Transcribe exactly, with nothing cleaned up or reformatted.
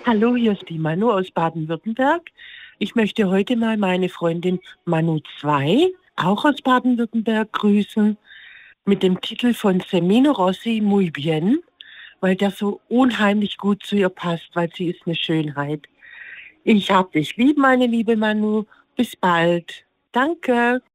Hallo, hier ist die Manu aus Baden-Württemberg. Ich möchte heute mal meine Freundin Manu zwei, auch aus Baden-Württemberg, grüßen mit dem Titel von Semino Rossi Muy Bien, weil der so unheimlich gut zu ihr passt, weil sie ist eine Schönheit. Ich hab dich lieb, meine liebe Manu. Bis bald. Danke.